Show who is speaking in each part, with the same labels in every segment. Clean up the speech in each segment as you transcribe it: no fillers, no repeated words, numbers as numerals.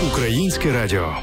Speaker 1: Українське радіо.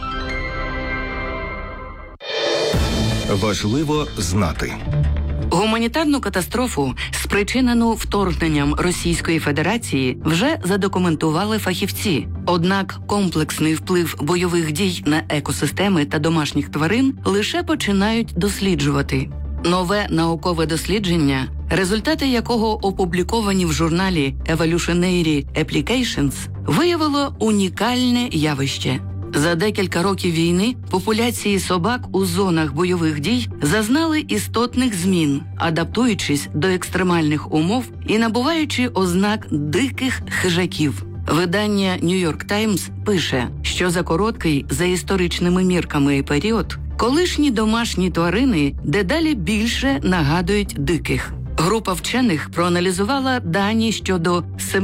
Speaker 1: Важливо знати.
Speaker 2: Гуманітарну катастрофу, спричинену вторгненням Російської Федерації, вже задокументували фахівці. Однак комплексний вплив бойових дій на екосистеми та домашніх тварин лише починають досліджувати. Нове наукове дослідження, результати якого опубліковані в журналі Evolutionary Applications, виявило унікальне явище. За декілька років війни популяції собак у зонах бойових дій зазнали істотних змін, адаптуючись до екстремальних умов і набуваючи ознак диких хижаків. Видання New York Times пише, що за короткий, за історичними мірками період, колишні домашні тварини дедалі більше нагадують диких. Група вчених проаналізувала дані щодо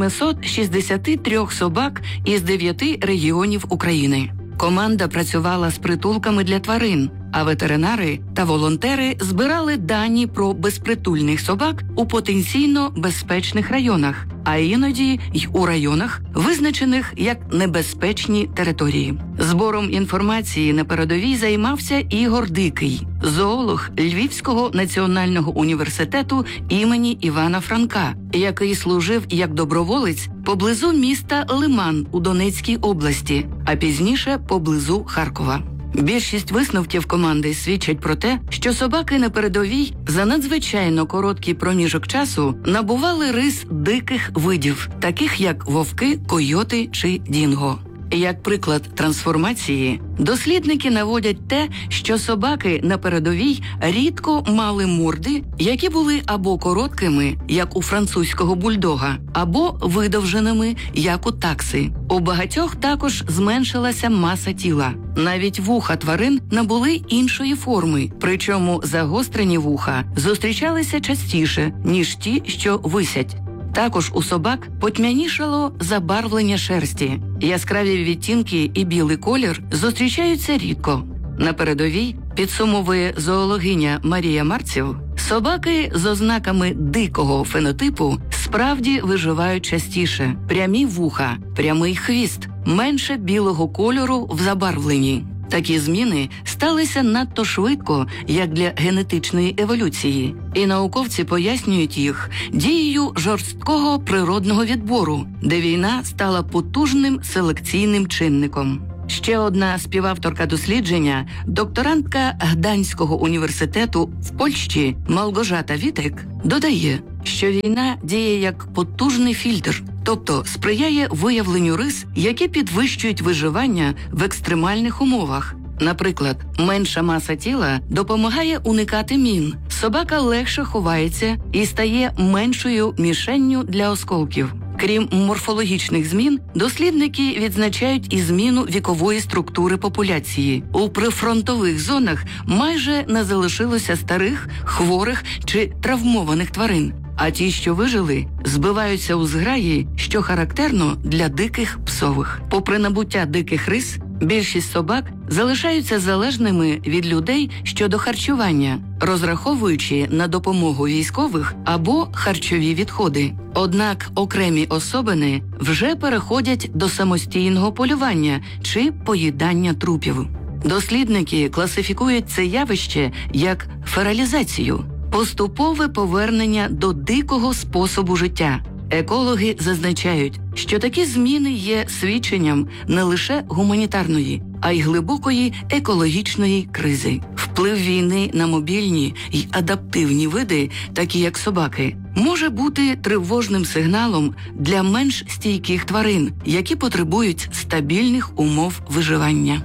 Speaker 2: 763 собак із 9 регіонів України. Команда працювала з притулками для тварин, а ветеринари та волонтери збирали дані про безпритульних собак у потенційно безпечних районах, а іноді й у районах, визначених як небезпечні території. Збором інформації на передовій займався Ігор Дикий, зоолог Львівського національного університету імені Івана Франка, який служив як доброволець поблизу міста Лиман у Донецькій області, а пізніше поблизу Харкова. Більшість висновків команди свідчать про те, що собаки на передовій за надзвичайно короткий проміжок часу набували рис диких видів, таких як вовки, койоти чи дінго. Як приклад трансформації, дослідники наводять те, що собаки на передовій рідко мали морди, які були або короткими, як у французького бульдога, або видовженими, як у такси. У багатьох також зменшилася маса тіла. Навіть вуха тварин набули іншої форми, причому загострені вуха зустрічалися частіше, ніж ті, що висять. Також у собак потьмянішало забарвлення шерсті. Яскраві відтінки і білий колір зустрічаються рідко. На передовій, підсумовує зоологиня Марія Марців, собаки з ознаками дикого фенотипу справді виживають частіше. Прямі вуха, прямий хвіст, менше білого кольору в забарвленні. Такі зміни сталися надто швидко, як для генетичної еволюції, і науковці пояснюють їх дією жорсткого природного відбору, де війна стала потужним селекційним чинником. Ще одна співавторка дослідження, докторантка Гданського університету в Польщі Малгожата Вітек, додає, що війна діє як потужний фільтр, тобто сприяє виявленню рис, які підвищують виживання в екстремальних умовах. Наприклад, менша маса тіла допомагає уникати мін, собака легше ховається і стає меншою мішенню для осколків. Крім морфологічних змін, дослідники відзначають і зміну вікової структури популяції. У прифронтових зонах майже не залишилося старих, хворих чи травмованих тварин, а ті, що вижили, збиваються у зграї, що характерно для диких псових. Попри набуття диких рис, більшість собак залишаються залежними від людей щодо харчування, розраховуючи на допомогу військових або харчові відходи. Однак окремі особини вже переходять до самостійного полювання чи поїдання трупів. Дослідники класифікують це явище як фералізацію – поступове повернення до дикого способу життя. Екологи зазначають, що такі зміни є свідченням не лише гуманітарної, а й глибокої екологічної кризи. Вплив війни на мобільні й адаптивні види, такі як собаки, може бути тривожним сигналом для менш стійких тварин, які потребують стабільних умов виживання.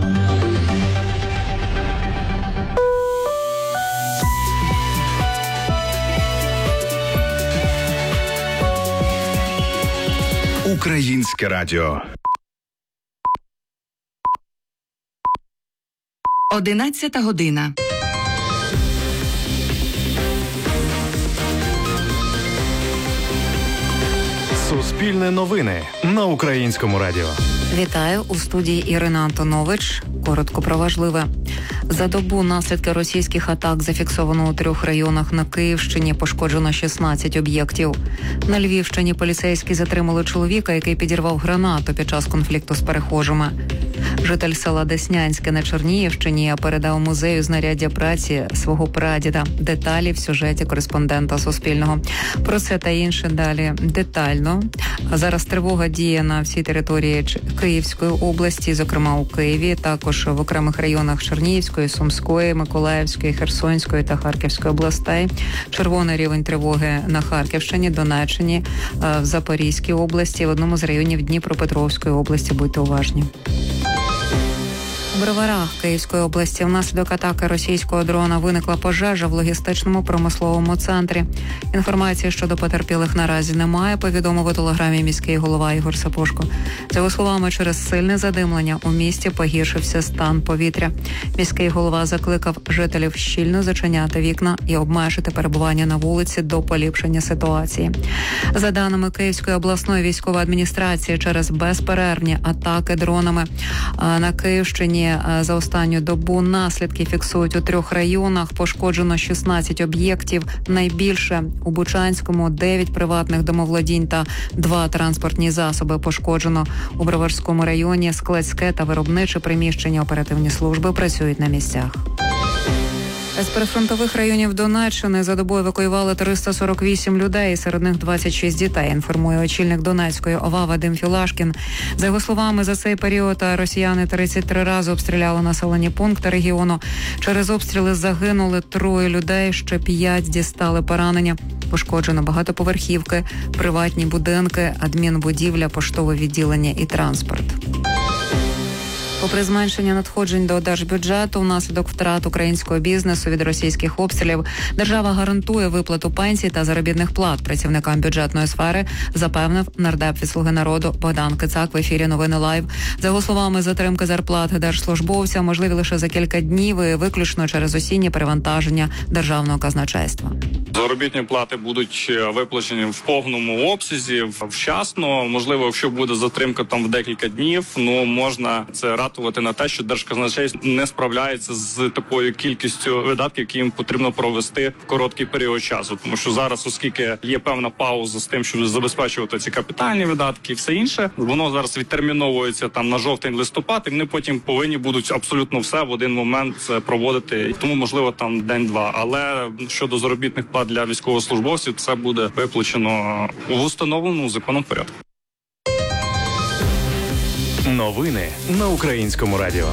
Speaker 1: Українське радіо.
Speaker 2: 11 година.
Speaker 1: Суспільне новини на Українському радіо.
Speaker 3: Вітаю, у студії Ірина Антонович. Коротко про важливе. За добу наслідки російських атак зафіксовано у 3 районах на Київщині, пошкоджено 16 об'єктів. На Львівщині поліцейські затримали чоловіка, який підірвав гранату під час конфлікту з перехожими. Житель села Деснянське на Чернігівщині передав музею знаряддя праці свого прадіда. Деталі в сюжеті кореспондента Суспільного. Про це та інше далі детально. Зараз тривога діє на всій території Київської області, зокрема у Києві, також в окремих районах Чернігівської, Сумської, Миколаївської, Херсонської та Харківської областей. Червоний рівень тривоги на Харківщині, Донеччині, в Запорізькій області, в одному з районів Дніпропетровської області. Будьте уважні. У Броварах Київської області внаслідок атаки російського дрона виникла пожежа в логістичному промисловому центрі. Інформації щодо потерпілих наразі немає, повідомив у телеграмі міський голова Ігор Сапожко. За його словами, через сильне задимлення у місті погіршився стан повітря. Міський голова закликав жителів щільно зачиняти вікна і обмежити перебування на вулиці до поліпшення ситуації. За даними Київської обласної військової адміністрації, через безперервні атаки дронами на Київщині за останню добу наслідки фіксують у 3 районах. Пошкоджено 16 об'єктів. Найбільше у Бучанському 9 приватних домоволодінь та 2 транспортні засоби пошкоджено. У Броварському районі складське та виробниче приміщення, оперативні служби працюють на місцях. З прифронтових районів Донеччини за добу евакуювали 348 людей, серед них 26 дітей, інформує очільник Донецької ОВА Вадим Філашкін. За його словами, за цей період росіяни 33 рази обстріляли населені пункти регіону. Через обстріли загинули 3 людей, ще 5 дістали поранення. Пошкоджено багатоповерхівки, приватні будинки, адмінбудівля, поштове відділення і транспорт. Попри зменшення надходжень до держбюджету внаслідок втрат українського бізнесу від російських обстрілів, держава гарантує виплату пенсій та заробітних плат працівникам бюджетної сфери, запевнив нардеп від «Слуги народу» Богдан Кицак в ефірі «Новини Лайв». За його словами, затримки зарплат держслужбовця можливі лише за кілька днів і виключно через осіннє перевантаження державного казначейства.
Speaker 4: Заробітні плати будуть виплачені в повному обсязі, вчасно. Можливо, якщо буде затримка там в декілька днів, можна це ратувати на те, що держказначейство не справляється з такою кількістю видатків, які їм потрібно провести в короткий період часу. Тому що зараз, оскільки є певна пауза з тим, щоб забезпечувати ці капітальні видатки і все інше, воно зараз відтерміновується там на жовтень-листопад, і вони потім повинні будуть абсолютно все в один момент проводити. Тому, можливо, там день-два. Але щодо заробітних плат для військовослужбовців, це буде виплачено в установленому законом порядку.
Speaker 1: Новини на Українському радіо.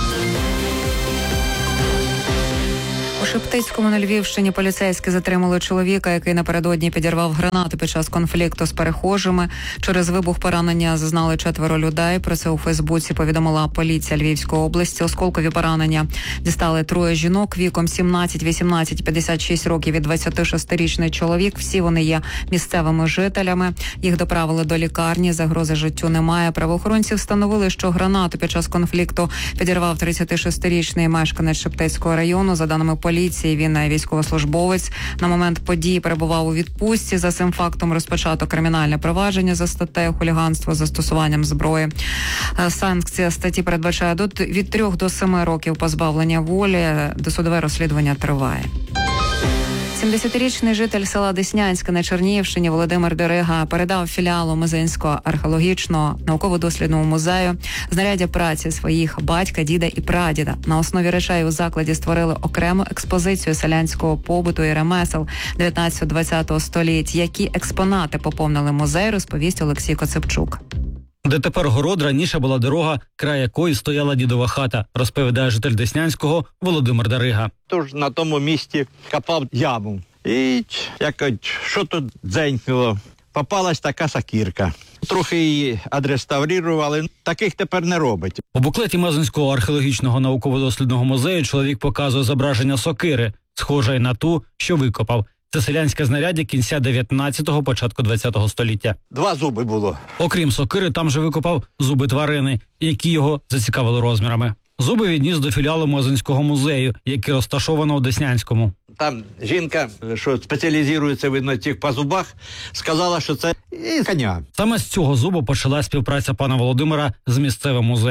Speaker 3: У Шептицькому на Львівщині поліцейські затримали чоловіка, який напередодні підірвав гранату під час конфлікту з перехожими. Через вибух поранення зазнали 4 людей. Про це у Фейсбуці повідомила поліція Львівської області. Осколкові поранення дістали 3 жінок віком 17, 18, 56 років і 26-річний чоловік. Всі вони є місцевими жителями. Їх доправили до лікарні. Загрози життю немає. Правоохоронці встановили, що гранату під час конфлікту підірвав 36-річний мешканець Шептицького району. За даними поліції, він військовослужбовець. На момент події перебував у відпустці. За цим фактом розпочато кримінальне провадження за статтею хуліганство з застосуванням зброї. Санкція статті передбачає від 3 до 7 років позбавлення волі. Досудове розслідування триває. 70-річний житель села Деснянське на Чернігівщині Володимир Дарига передав філіалу Мизинського археологічного науково-дослідного музею знаряддя праці своїх батька, діда і прадіда. На основі речей у закладі створили окрему експозицію селянського побуту і ремесел 19-20 століть. Які експонати поповнили музей, розповість Олексій Коцепчук.
Speaker 5: Де тепер город, раніше була дорога, край якої стояла дідова хата, розповідає житель Деснянського Володимир Дарига.
Speaker 6: Тож на тому місці копав яму. І якось, що тут дзенькнуло, попалась така сокирка. Трохи її відреставрували, таких тепер не робить.
Speaker 5: У буклеті Мазинського археологічного науково-дослідного музею чоловік показує зображення сокири, схожої на ту, що викопав. Це селянське знаряддя кінця 19-го, початку 20-го століття.
Speaker 6: 2 зуби було.
Speaker 5: Окрім сокири, там же викопав зуби тварини, які його зацікавили розмірами. Зуби відніс до філіалу Мазинського музею, який розташовано у Деснянському.
Speaker 6: Там жінка, що спеціалізується на цих по зубах, сказала, що це і коня.
Speaker 5: Саме з цього зубу почала співпраця пана Володимира з місцевим музеєм.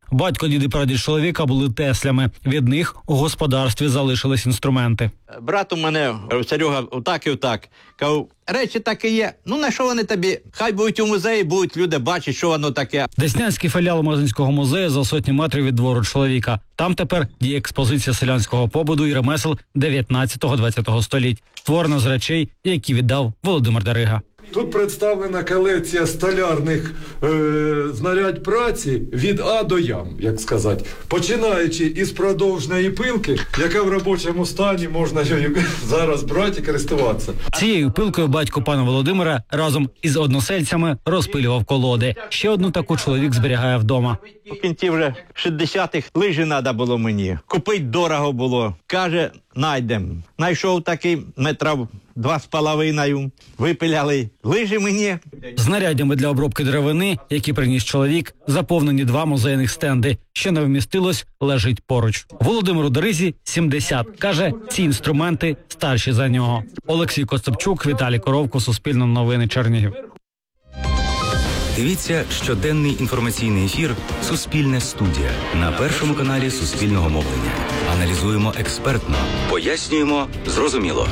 Speaker 5: Батько, дід і прадід чоловіка були теслями. Від них у господарстві залишились інструменти.
Speaker 6: Брат у мене, Серега, отак і отак. Кажу, речі такі є, ну на що вони тобі? Хай будуть у музеї, будуть люди бачити, що воно таке.
Speaker 5: Деснянський філіал Мазинського музею за сотні метрів від двору чоловіка. Там тепер діє експозиція селянського побуду і ремесел 19-20 століть, створена з речей, які віддав Володимир Дарига.
Speaker 7: Тут представлена колекція столярних знарядь праці від А до Ям, як сказати. Починаючи із продовжної пилки, яка в робочому стані можна зараз брати і користуватися.
Speaker 5: Цією пилкою батько пана Володимира разом із односельцями розпилював колоди. Ще одну таку чоловік зберігає вдома.
Speaker 6: У кінці вже 60-х лижі треба було мені. Купити дорого було. Каже, найдем. Найшов такий метрів 2,5. Випиляли лижі мені.
Speaker 5: Знаряддями для обробки деревини, які приніс чоловік, заповнені 2 музейних стенди. Що не вмістилось, лежить поруч. Володимиру Даризі 70. Каже, ці інструменти старші за нього. Олексій Костопчук, Віталій Коровко, Суспільне новини, Чернігів.
Speaker 8: Дивіться щоденний інформаційний ефір «Суспільне студія» на Першому каналі Суспільного мовлення. Аналізуємо експертно, пояснюємо зрозуміло.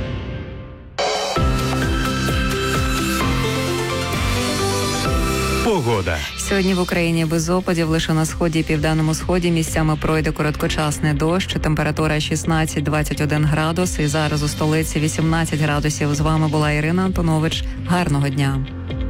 Speaker 1: Погода.
Speaker 3: Сьогодні в Україні без опадів, лише на сході і південному сході місцями пройде короткочасний дощ. Температура 16-21 градус. І зараз у столиці 18 градусів. З вами була Ірина Антонович. Гарного дня.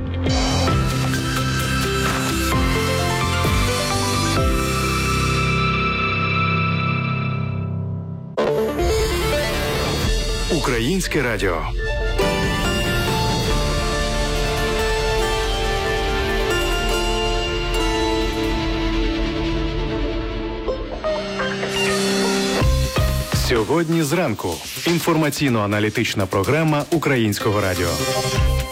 Speaker 1: Українське радіо. Сьогодні зранку. Інформаційно-аналітична програма Українського радіо.